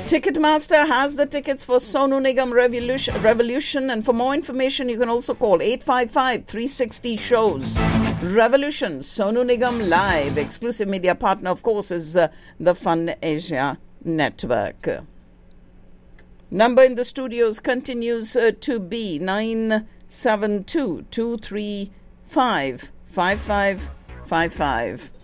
Ticketmaster has the tickets for Sonu Nigam Revolution, and for more information you can also call 855-360-SHOWS. Revolution, Sonu Nigam Live. Exclusive media partner, of course, is the Fun Asia Network. Number in the studios continues to be 972-235-5555.